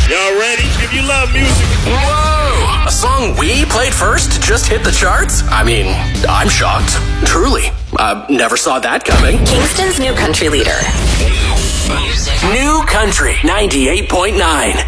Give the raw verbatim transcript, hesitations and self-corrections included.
Y'all ready? If you love music. Whoa! A song we played first just hit the charts? I mean, I'm shocked. Truly. I never saw that coming. Kingston's new country leader. New Country ninety-eight point nine.